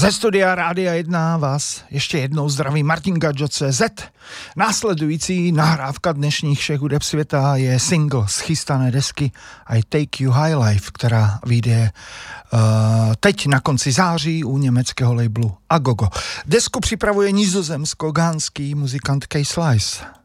Ze studia Rádia 1 vás ještě jednou zdraví Martin Gadžo.cz. Následující nahrávka dnešních všech hudeb světa je single z chystané desky I Take You High Life, která vyjde teď na konci září u německého labelu Agogo. Desku připravuje nizozemsko-gánský muzikant K-Slice.